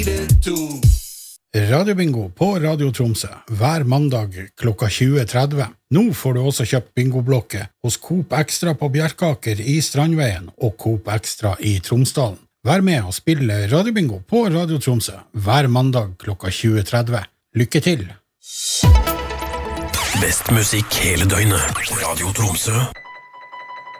Radiobingo på Radio Tromsø hver mandag klokka 20:30. Nå får du også kjøpt bingoblokke hos Coop Extra på Bjerkaker i Strandveien og Coop Extra i Tromsdalen. Vær med og spille Radiobingo på Radio Tromsø hver mandag klokka 20:30. Lykke til! Best musikk hele døgnet. Radio Tromsø.